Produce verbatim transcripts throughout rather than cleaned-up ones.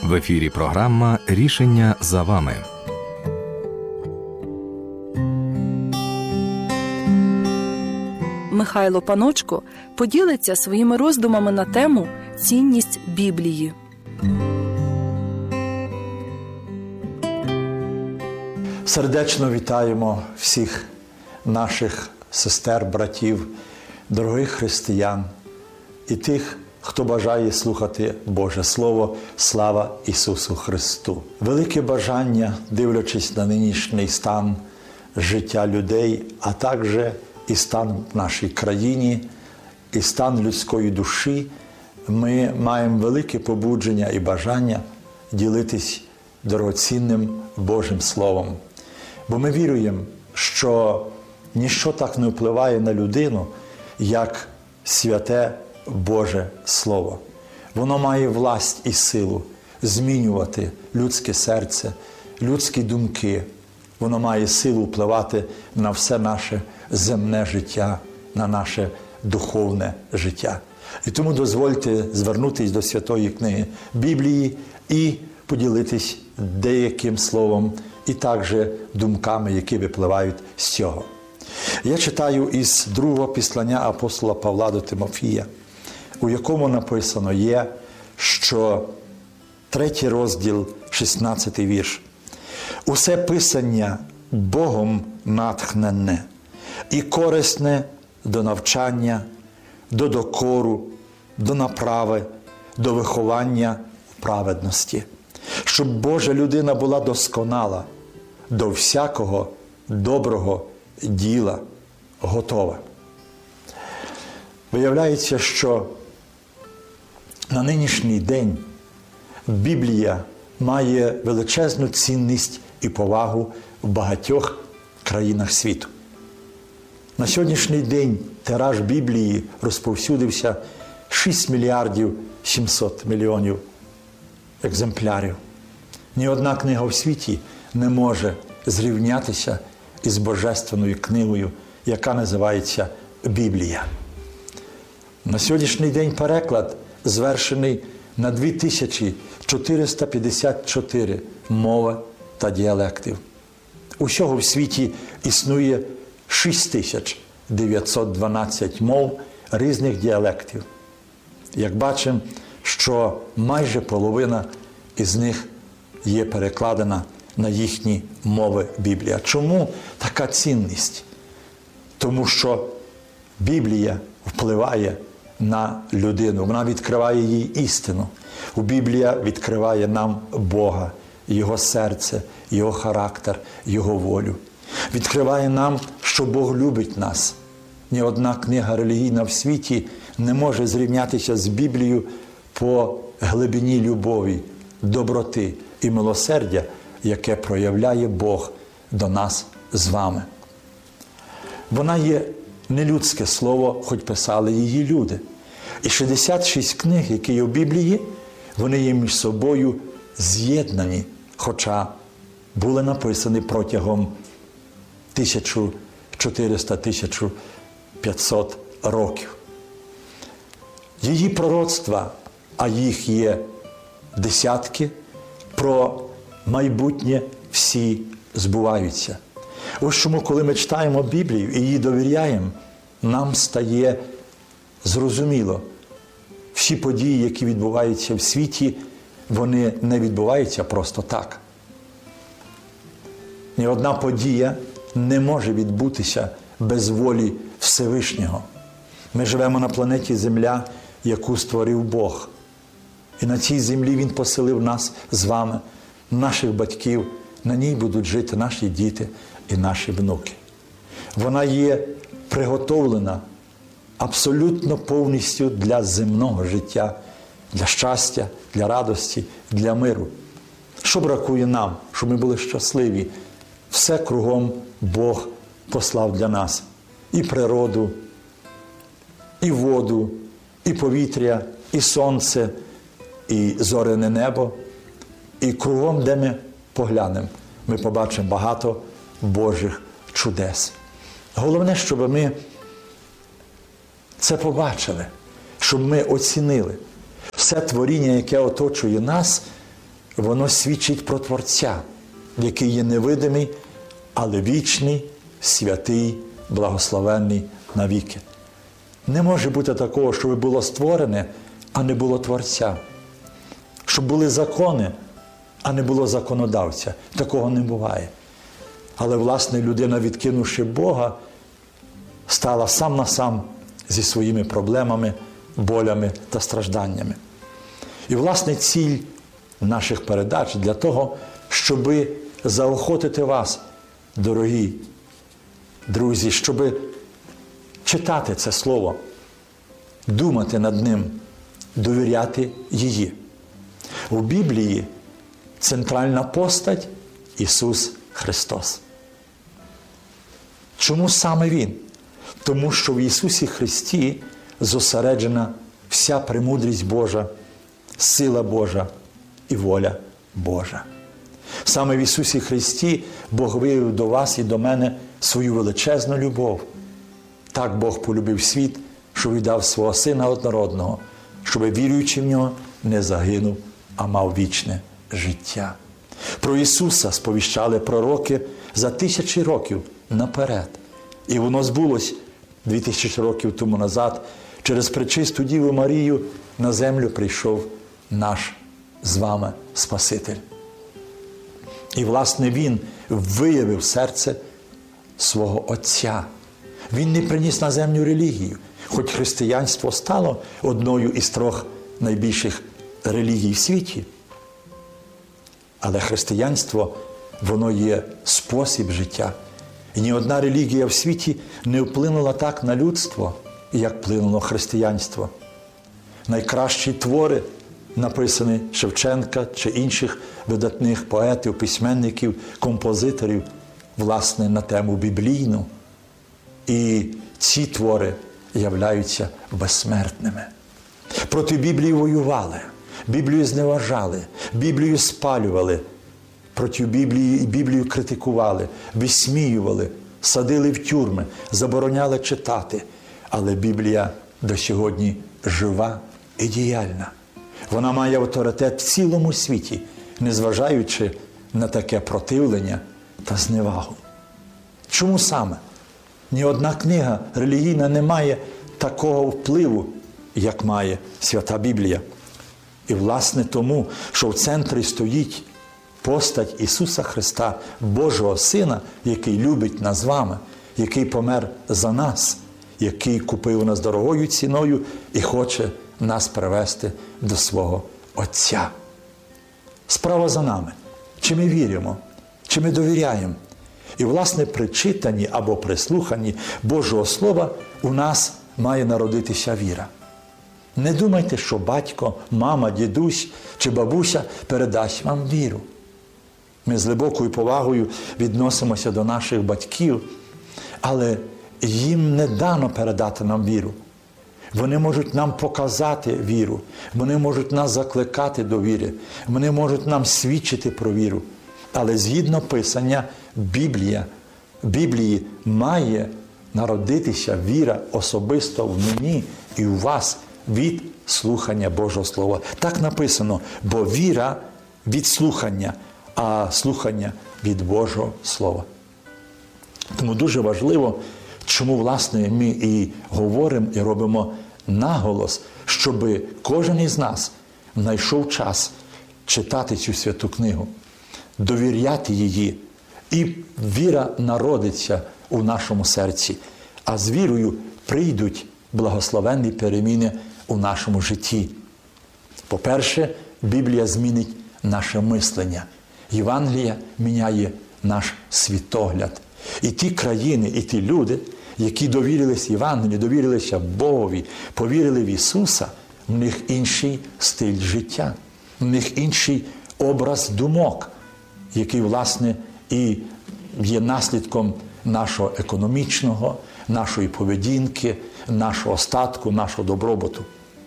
В ефірі програма «Рішення за вами». Михайло Паночко поділиться своїми роздумами на тему «Цінність Біблії». Сердечно вітаємо всіх наших сестер, братів, дорогих християн і тих, хто бажає слухати Боже Слово. Слава Ісусу Христу! Велике бажання, дивлячись на нинішній стан життя людей, а також і стан в нашій країні, і стан людської душі, ми маємо велике побудження і бажання ділитись дорогоцінним Божим Словом. Бо ми віруємо, що ніщо так не впливає на людину, як святе Боже Слово. Воно має власть і силу змінювати людське серце, людські думки. Воно має силу впливати на все наше земне життя, на наше духовне життя. І тому дозвольте звернутися до Святої книги Біблії і поділитись деяким словом і також думками, які випливають з цього. Я читаю із другого післання апостола Павла до Тимофія, у якому написано є, що третій розділ, шістнадцятий вірш. «Усе писання Богом натхненне і корисне до навчання, до докору, до направи, до виховання в праведності, щоб Божа людина була досконала, до всякого доброго діла готова». Виявляється, що на нинішній день Біблія має величезну цінність і повагу в багатьох країнах світу. На сьогоднішній день тираж Біблії розповсюдився шість мільярдів сімсот мільйонів екземплярів. Ні одна книга в світі не може зрівнятися із божественною книгою, яка називається Біблія. На сьогоднішній день переклад звершений на дві тисячі чотириста п'ятдесят чотири мови та діалектів. Усього в світі існує шість тисяч дев'ятсот дванадцять мов різних діалектів. Як бачимо, що майже половина із них є перекладена на їхні мови Біблія. Чому така цінність? Тому що Біблія впливає на людину, вона відкриває їй істину. У Біблія відкриває нам Бога, Його серце, Його характер, Його волю. Відкриває нам, що Бог любить нас. Ні одна книга релігійна в світі не може зрівнятися з Біблією по глибині любові, доброти і милосердя, яке проявляє Бог до нас з вами. Вона є нелюдське слово, хоч писали її люди. І шістдесят шість книг, які є в Біблії, вони є між собою з'єднані, хоча були написані протягом тисяча чотириста - тисяча п'ятсот років. Її пророцтва, а їх є десятки, про майбутнє всі збуваються. Ось чому, коли ми читаємо Біблію і її довіряємо, нам стає зрозуміло, всі події, які відбуваються в світі, вони не відбуваються просто так. Ні одна подія не може відбутися без волі Всевишнього. Ми живемо на планеті Земля, яку створив Бог. І на цій землі Він поселив нас з вами, наших батьків. На ній будуть жити наші діти і наші внуки. Вона є приготовлена абсолютно повністю для земного життя, для щастя, для радості, для миру. Що бракує нам, щоб ми були щасливі? Все кругом Бог послав для нас. І природу, і воду, і повітря, і сонце, і зоряне небо. І кругом, де ми поглянемо, ми побачимо багато Божих чудес. Головне, щоб ми це побачили, щоб ми оцінили. Все творіння, яке оточує нас, воно свідчить про Творця, який є невидимий, але вічний, святий, благословенний навіки. Не може бути такого, щоб було створене, а не було Творця. Щоб були закони, а не було законодавця. Такого не буває. Але, власне, людина, відкинувши Бога, стала сам на сам зі своїми проблемами, болями та стражданнями. І, власне, ціль наших передач для того, щоб заохотити вас, дорогі друзі, щоб читати це слово, думати над ним, довіряти її. У Біблії центральна постать – Ісус Христос. Чому саме Він? Тому що в Ісусі Христі зосереджена вся премудрість Божа, сила Божа і воля Божа. Саме в Ісусі Христі Бог виявив до вас і до мене свою величезну любов. Так Бог полюбив світ, що віддав свого Сина однородного, щоб віруючи в Нього не загинув, а мав вічне життя. Про Ісуса сповіщали пророки за тисячі років наперед. І воно збулось дві тисячі років тому назад. Через пречисту Діву Марію на землю прийшов наш з вами Спаситель. І, власне, Він виявив серце свого Отця. Він не приніс на землю релігію, хоч християнство стало одною із трьох найбільших релігій в світі. Але християнство, воно є спосіб життя. І ні одна релігія в світі не вплинула так на людство, як вплинуло християнство. Найкращі твори, написані Шевченка чи інших видатних поетів, письменників, композиторів, власне, на тему біблійну. І ці твори являються безсмертними. Проти Біблії воювали, Біблію зневажали, Біблію спалювали, проти Біблії Біблію критикували, висміювали, садили в тюрми, забороняли читати. Але Біблія до сьогодні жива і діяльна. Вона має авторитет в цілому світі, незважаючи на таке противлення та зневагу. Чому саме? Ні одна книга релігійна не має такого впливу, як має Свята Біблія. І, власне, тому, що в центрі стоїть постать Ісуса Христа, Божого Сина, який любить нас з вами, який помер за нас, який купив нас дорогою ціною і хоче нас привести до свого Отця. Справа за нами. Чи ми віримо, чи ми довіряємо. І, власне, при читанні або при слуханні Божого Слова у нас має народитися віра. Не думайте, що батько, мама, дідусь чи бабуся передасть вам віру. Ми з глибокою повагою відносимося до наших батьків, але їм не дано передати нам віру. Вони можуть нам показати віру, вони можуть нас закликати до віри, вони можуть нам свідчити про віру. Але згідно Писання, Біблія, Біблії має народитися віра особисто в мені і у вас від слухання Божого Слова. Так написано, бо віра від слухання, а слухання від Божого Слова. Тому дуже важливо, чому, власне, ми і говоримо, і робимо наголос, щоб кожен із нас знайшов час читати цю святу книгу, довіряти її, і віра народиться у нашому серці, а з вірою прийдуть благословенні переміни у нашому житті. По-перше, Біблія змінить наше мислення. Євангелія міняє наш світогляд. І ті країни, і ті люди, які довірились Євангелію, довірилися Богові, повірили в Ісуса, в них інший стиль життя, в них інший образ думок, який, власне, і є наслідком нашого економічного, нашої поведінки, нашого статку, нашого добробуту.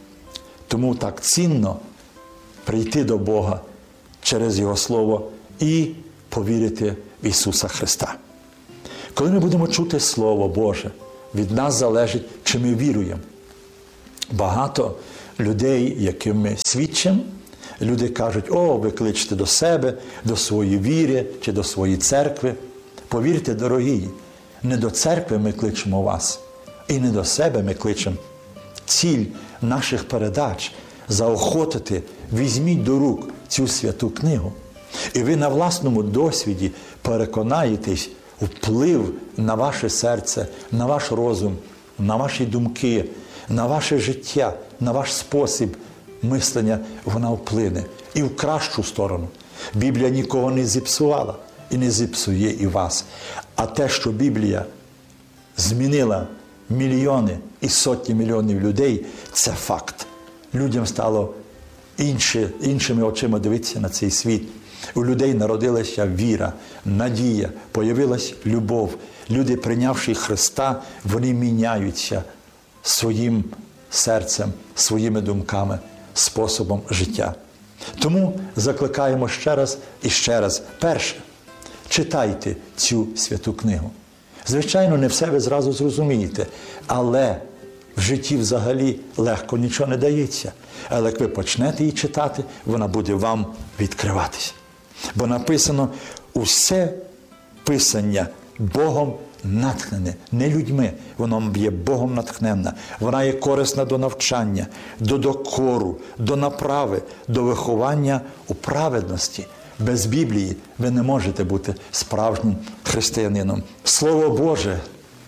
Тому так цінно прийти до Бога через Його Слово і повірити в Ісуса Христа. Коли ми будемо чути Слово Боже, від нас залежить, чи ми віруємо. Багато людей, яким ми свідчимо, люди кажуть, о, ви кличете до себе, до своєї віри чи до своєї церкви. Повірте, дорогі, не до церкви ми кличемо вас, і не до себе ми кличемо. Ціль наших передач – заохотити, візьміть до рук цю святу книгу. І ви на власному досвіді переконаєтесь, вплив на ваше серце, на ваш розум, на ваші думки, на ваше життя, на ваш спосіб мислення, вона вплине і в кращу сторону. Біблія нікого не зіпсувала і не зіпсує і вас. А те, що Біблія змінила мільйони і сотні мільйонів людей, це факт. Людям стало інші, іншими очима дивитися на цей світ. У людей народилася віра, надія, появилась любов. Люди, прийнявши Христа, вони міняються своїм серцем, своїми думками, способом життя. Тому закликаємо ще раз і ще раз. Перше, читайте цю святу книгу. Звичайно, не все ви зразу зрозумієте, але в житті взагалі легко нічого не дається. Але як ви почнете її читати, вона буде вам відкриватися. Бо написано, усе писання Богом натхнене, не людьми, воно є Богом натхненне. Вона є корисна до навчання, до докору, до направи, до виховання у праведності. Без Біблії ви не можете бути справжнім християнином. Слово Боже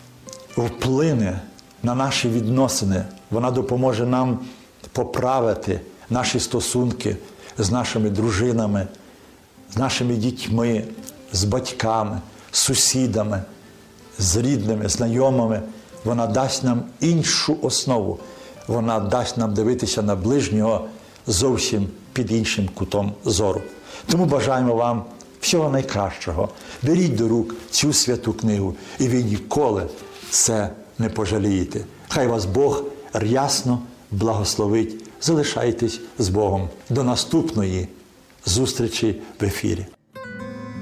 вплине на наші відносини. Вона допоможе нам поправити наші стосунки з нашими дружинами, з нашими дітьми, з батьками, з сусідами, з рідними, знайомими. Вона дасть нам іншу основу. Вона дасть нам дивитися на ближнього зовсім під іншим кутом зору. Тому бажаємо вам всього найкращого. Беріть до рук цю святу книгу, і ви ніколи це не пожалієте. Хай вас Бог рясно благословить. Залишайтесь з Богом. До наступної зустрічі в ефірі.